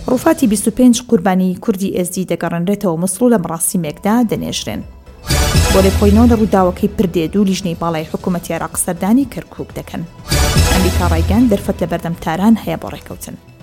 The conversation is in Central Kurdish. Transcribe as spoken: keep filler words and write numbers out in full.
ڕووفاتی بیست و پێنج قوربانی کوردی ئێزدی دەگەڕێنرێتەوە مسڵ لە مەراسیمێکدا دەنێژرێن. بۆ لێکۆڵینەوە لە ڕووداوەکەی پردێد و لیژنەی باڵای حکوومەتی عێراق سەردانی کەرکووک دەکەن. ئەمریکا ڕایگەیاند دەرفەت لە بەردەم تاران هەیە بۆ ڕێکەوتن.